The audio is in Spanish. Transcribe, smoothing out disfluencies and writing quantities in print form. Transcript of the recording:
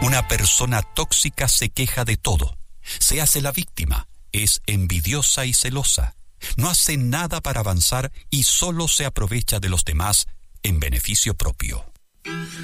Una persona tóxica se queja de todo. Se hace la víctima, es envidiosa y celosa. No hace nada para avanzar y solo se aprovecha de los demás en beneficio propio.